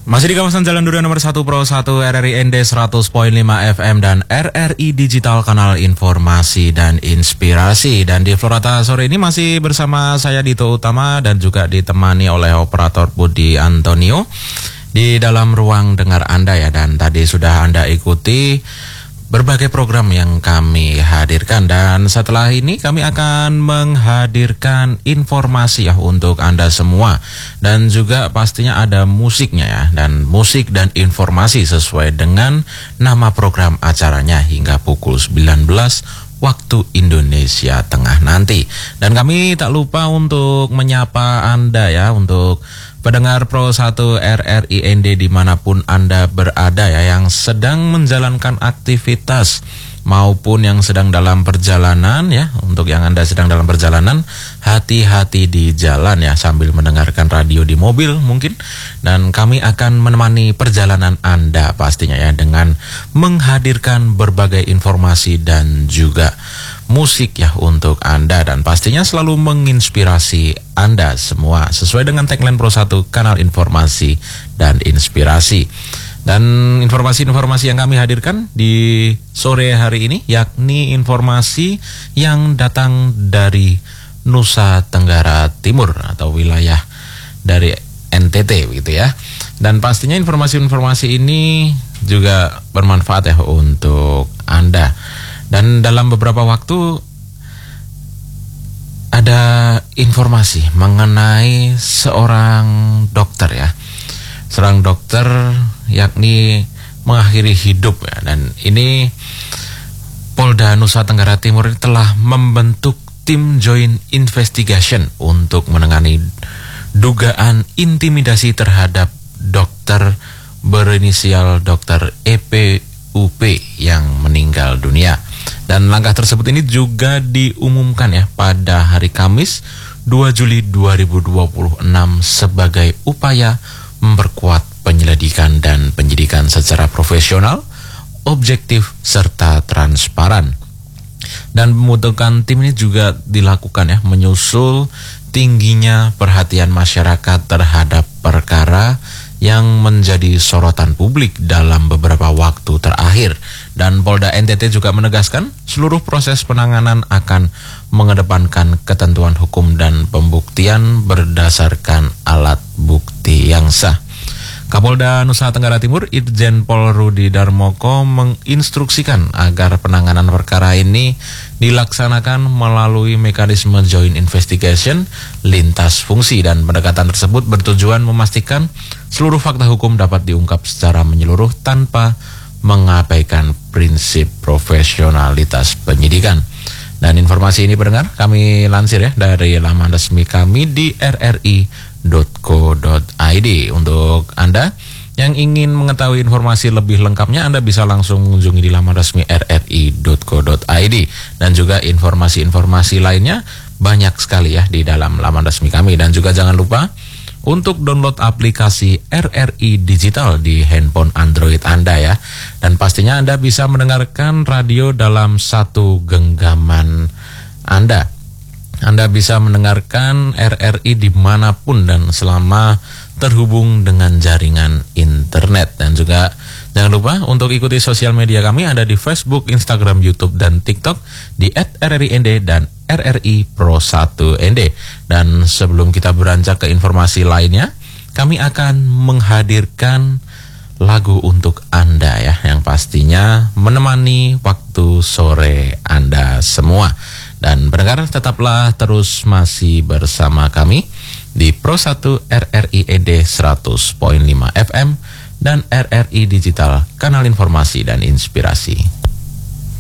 Masih di kawasan Jalan Durian nomor 1 Pro 1 RRI ND 100.5 FM dan RRI Digital Kanal Informasi dan Inspirasi. Dan di Florata sore ini masih bersama saya Dito Utama dan juga ditemani oleh operator Budi Antonio di dalam ruang dengar Anda ya. Dan tadi sudah Anda ikuti berbagai program yang kami hadirkan, dan setelah ini kami akan menghadirkan informasi ya untuk Anda semua, dan juga pastinya ada musiknya ya, dan musik dan informasi sesuai dengan nama program acaranya hingga pukul 19 waktu Indonesia Tengah nanti. Dan kami tak lupa untuk menyapa Anda ya, untuk pendengar Pro 1 RRI ND dimanapun Anda berada ya, yang sedang menjalankan aktivitas maupun yang sedang dalam perjalanan ya. Untuk yang Anda sedang dalam perjalanan, hati-hati di jalan ya, sambil mendengarkan radio di mobil mungkin. Dan kami akan menemani perjalanan Anda pastinya ya, dengan menghadirkan berbagai informasi dan juga musik ya untuk Anda, dan pastinya selalu menginspirasi Anda semua sesuai dengan tagline Pro 1 Kanal Informasi dan Inspirasi. Dan informasi-informasi yang kami hadirkan di sore hari ini yakni informasi yang datang dari Nusa Tenggara Timur atau wilayah dari NTT gitu ya. Dan pastinya informasi-informasi ini juga bermanfaat ya untuk Anda. Dan dalam beberapa waktu ada informasi mengenai seorang dokter ya. Seorang dokter yakni mengakhiri hidup ya. Dan ini Polda Nusa Tenggara Timur telah membentuk tim Joint Investigation untuk menangani dugaan intimidasi terhadap dokter berinisial Dr. EPUP yang meninggal dunia. Dan langkah tersebut ini juga diumumkan ya pada hari Kamis 2 Juli 2026 sebagai upaya memperkuat penyelidikan dan penyidikan secara profesional, objektif, serta transparan. Dan pembentukan tim ini juga dilakukan ya menyusul tingginya perhatian masyarakat terhadap perkara yang menjadi sorotan publik dalam beberapa waktu terakhir. Dan Polda NTT juga menegaskan seluruh proses penanganan akan mengedepankan ketentuan hukum dan pembuktian berdasarkan alat bukti yang sah. Kapolda Nusa Tenggara Timur Irjen Pol Rudi Darmoko menginstruksikan agar penanganan perkara ini dilaksanakan melalui mekanisme joint investigation lintas fungsi, dan pendekatan tersebut bertujuan memastikan seluruh fakta hukum dapat diungkap secara menyeluruh tanpa mengabaikan prinsip profesionalitas penyidikan. Dan informasi ini pendengar kami lansir ya dari laman resmi kami di rri.co.id. Untuk Anda yang ingin mengetahui informasi lebih lengkapnya, Anda bisa langsung mengunjungi di laman resmi rri.co.id. Dan juga informasi-informasi lainnya banyak sekali ya di dalam laman resmi kami. Dan juga jangan lupa untuk download aplikasi RRI Digital di handphone Android Anda ya. Dan pastinya Anda bisa mendengarkan radio dalam satu genggaman Anda. Anda bisa mendengarkan RRI dimanapun dan selama terhubung dengan jaringan internet. Dan juga jangan lupa untuk ikuti sosial media kami, ada di Facebook, Instagram, YouTube, dan TikTok di @RRIND dan RRI Pro 1 ND. Dan sebelum kita beranjak ke informasi lainnya, kami akan menghadirkan lagu untuk Anda ya, yang pastinya menemani waktu sore Anda semua. Dan pendengar tetaplah terus masih bersama kami di Pro 1 RRI ND 100.5 FM dan RRI Digital Kanal Informasi dan Inspirasi.